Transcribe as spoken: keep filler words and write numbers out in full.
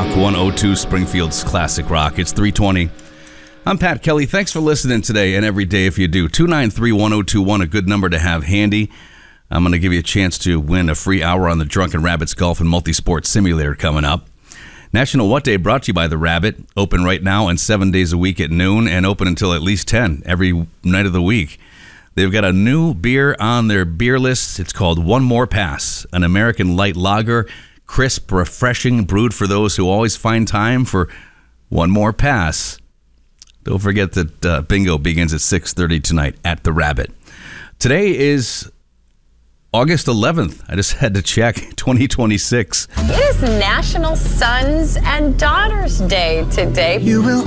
one oh two, Springfield's classic rock. It's three twenty. I'm Pat Kelly. Thanks for listening today and every day if you do. two nine three, one oh two one, a good number to have handy. I'm going to give you a chance to win a free hour on the Drunken Rabbits Golf and Multi-Sport Simulator coming up. National What Day brought to you by The Rabbit. Open right now and seven days a week at noon and open until at least ten every night of the week. They've got a new beer on their beer list. It's called One More Pass, an American light lager. Crisp, refreshing, brewed for those who always find time for one more pass. Don't forget that uh, bingo begins at six thirty tonight at The Rabbit. Today is August eleventh. I just had to check, twenty twenty-six. It is National Sons and Daughters Day today. You will